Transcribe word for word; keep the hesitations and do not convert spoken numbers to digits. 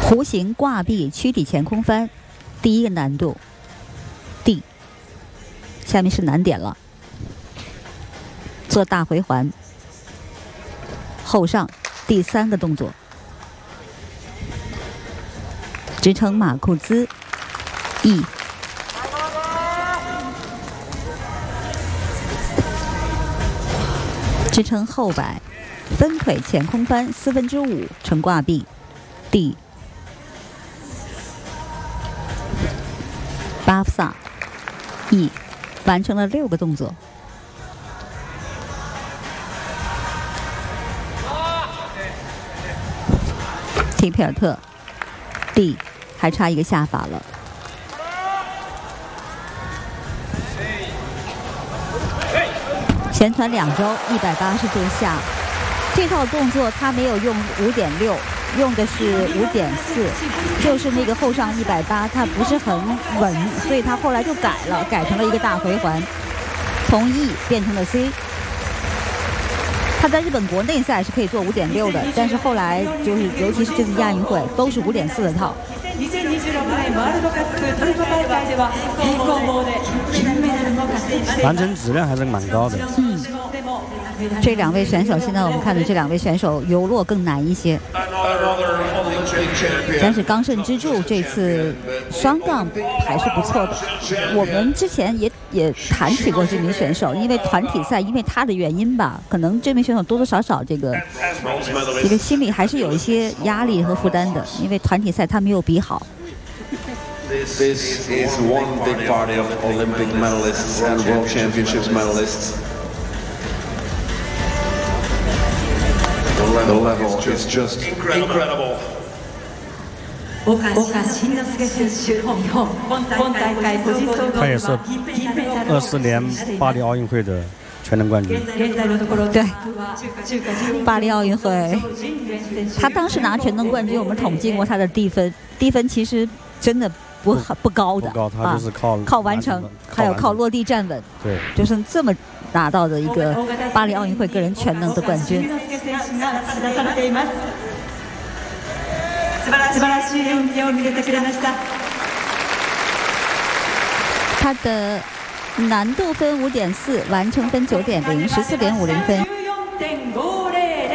弧形挂臂躯体前空翻，第一个难度 D。下面是难点了，做大回环后上，第三个动作，支撑马库兹 E。支撑后摆，分腿前空翻四分之五成挂臂 D。巴夫萨 E， 完成了六个动作。提皮尔特 D， 还差一个下法了。前团两周一百八十度下，这套动作他没有用五点六，用的是五点四，就是那个后上一百八，它不是很稳，所以他后来就改了，改成了一个大回环，从 E 变成了 C。他在日本国内赛是可以做五点六的，但是后来就是，尤其是这次亚运会，都是五点四的套。 完成质量还是蛮高的。 嗯，这两位选手，现在我们看的这两位选手游落更难一些。但是冈慎之助这次双杠还是不错的。我们之前也也谈起过这名选手，因为团体赛，因为他的原因吧，可能这名选手多多少少这个这个心里还是有一些压力和负担的，因为团体赛他没有比好。 This is one big party of Olympic medalists and World Championships medalists. The level is just incredible. 他也是二四年巴黎奥运会的全能冠军。 对，巴黎奥运会，他当时拿全能冠军，我们统计过他的低分，低分其实真的不很不高的， 不高，他就是靠、 啊、靠完成，还有靠落地站稳， 对， 就是这么拿到的一个巴黎奥运会个人全能的冠军。他的难度分五点四，完成分九点零，十四点五零分。